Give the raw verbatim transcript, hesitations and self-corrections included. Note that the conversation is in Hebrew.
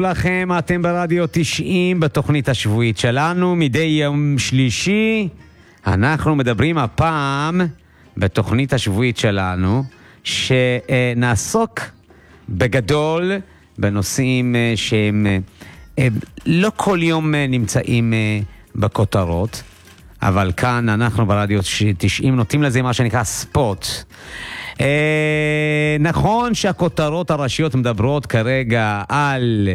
לכם, אתם ברדיו תשעים בתוכנית השבועית שלנו. מדי יום שלישי אנחנו מדברים הפעם בתוכנית השבועית שלנו שנעסוק בגדול בנושאים שהם לא כל יום נמצאים בכותרות, אבל כאן אנחנו ברדיו תשעים נותנים לזה מה שנקרא ספוט. אה, נכון שהכותרות הראשיות מדברות כרגע על